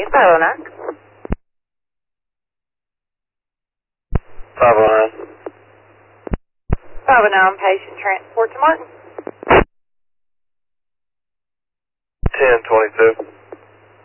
need? 509. 509. 509, patient transport to Martin. 1022.